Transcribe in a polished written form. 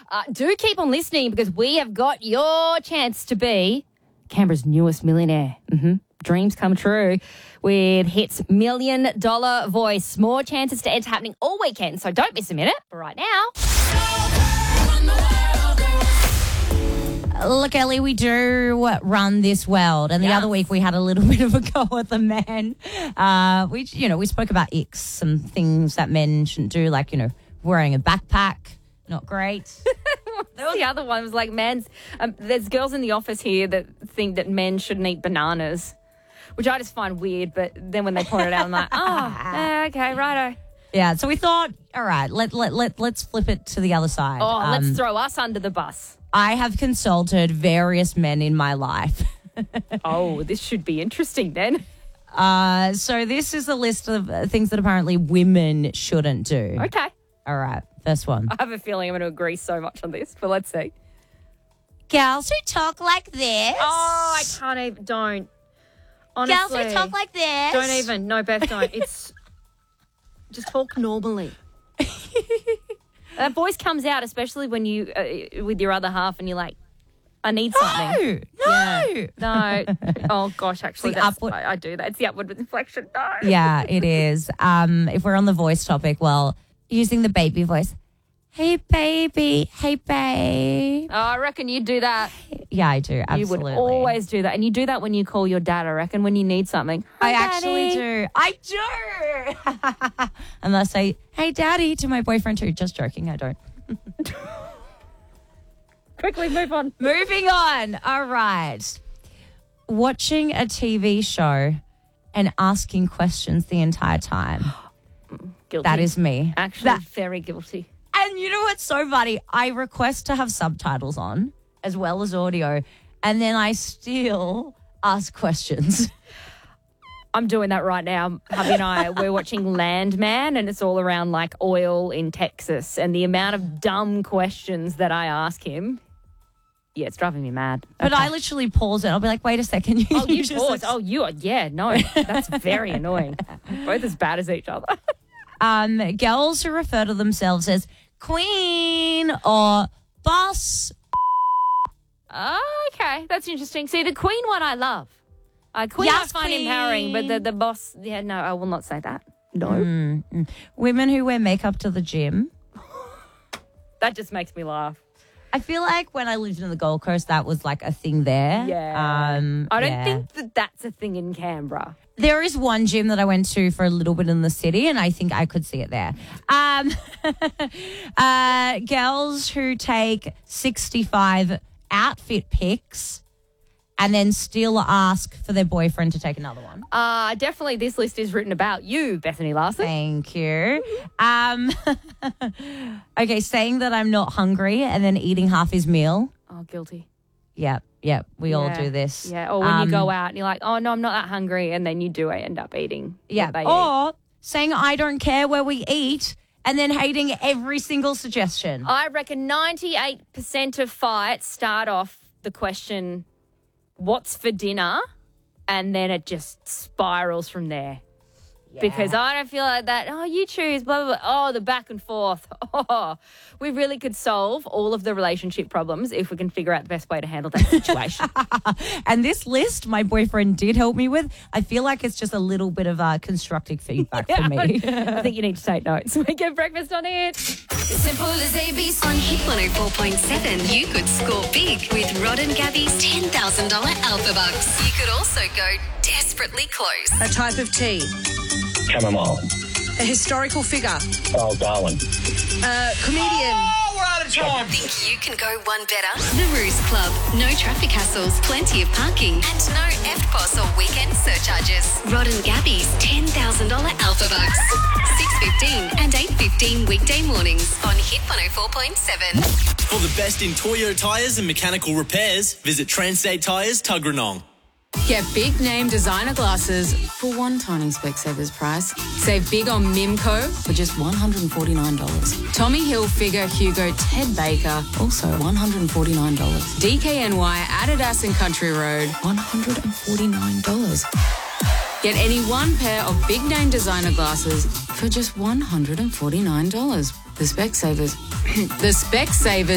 Do keep on listening because we have got your chance to be Canberra's newest millionaire. Dreams come true with Hit's $1 Million Voice. More chances to enter happening all weekend, so don't miss a minute. But right now... Look, Ellie, we do run this world. And the other week we had a little bit of a go at the men. We spoke about icks, some things that men shouldn't do, like, wearing a backpack. Not great. The other one was like there's girls in the office here that think that men shouldn't eat bananas, which I just find weird. But then when they point it out, I'm like, okay, righto. Yeah, so we thought, all right, let's flip it to the other side. Let's throw us under the bus. I have consulted various men in my life. This should be interesting then. So this is a list of things that apparently women shouldn't do. Okay. All right, first one. I have a feeling I'm going to agree so much on this, but let's see. Girls who talk like this. Oh, I can't even. Don't. Honestly. Girls who talk like this. Don't even. No, Beth, don't. It's just talk normally. That voice comes out, especially when you with your other half, and you're like, "I need something." No. Oh gosh, actually, I do that. It's the upward inflection. No. Yeah, it is. If we're on the voice topic, well, using the baby voice. Hey, baby. Hey, babe. Oh, I reckon you do that. Yeah, I do. Absolutely. You would always do that. And you do that when you call your dad, I reckon, when you need something. I actually do. I do. And I say, hey, daddy, to my boyfriend too. Just joking. I don't. Quickly move on. Moving on. All right. Watching a TV show and asking questions the entire time. Guilty. That is me. Actually, very guilty. And you know what's so funny? I request to have subtitles on as well as audio, and then I still ask questions. I'm doing that right now. Hubby and I, we're watching Landman, and it's all around like oil in Texas, and the amount of dumb questions that I ask him, yeah, it's driving me mad. But I literally pause it. I'll be like, wait a second. Oh, you pause. Oh, you are, yeah, no, that's very annoying. Both as bad as each other. Girls who refer to themselves as queen or boss. Okay, that's interesting. See, the queen one I love. Queen Yes, I find queen. empowering, but the boss, yeah, no, I will not say that. No. Women who wear makeup to the gym. That just makes me laugh. I feel like when I lived in the Gold Coast, that was like a thing there. Yeah. I don't think that that's a thing in Canberra. There is one gym that I went to for a little bit in the city, and I think I could see it there. Girls who take 65 outfit pics and then still ask for their boyfriend to take another one. Definitely this list is written about you, Bethany Larson. Thank you. Okay, saying that I'm not hungry and then eating half his meal. Oh, guilty. Yep. We all do this. Yeah, or when you go out and you're like, oh, no, I'm not that hungry, and then you do end up eating. Yeah, or saying I don't care where we eat and then hating every single suggestion. I reckon 98% of fights start off the question, what's for dinner? And then it just spirals from there. Yeah. Because I don't feel like that, oh, you choose, blah, blah, blah. Oh, the back and forth. Oh, we really could solve all of the relationship problems if we can figure out the best way to handle that situation. And this list my boyfriend did help me with, I feel like it's just a little bit of constructive feedback for me. I think you need to take notes. We get breakfast on it. Simple as ABC. On Hit 104.7, you could score big with Rod and Gabby's $10,000 Alpha Bucks. You could also go desperately close. A type of tea. Chamomile. A historical figure. Oh, Darwin. A comedian. Oh, we're out of time. Think you can go one better? The Roost Club. No traffic hassles, plenty of parking, and no EFTPOS or weekend surcharges. Rod and Gabby's $10,000 Alpha Bucks. 6:15 and 8:15 weekday mornings on Hit 104.7. For the best in Toyo tyres and mechanical repairs, visit Transtate Tyres, Tuggeranong. Get big name designer glasses for one tiny Specsavers price. Save big on Mimco for just $149. Tommy Hilfiger, Hugo, Ted Baker, also $149. DKNY, Adidas and Country Road, $149. Get any one pair of big name designer glasses for just $149. The Specsavers. The Specsavers.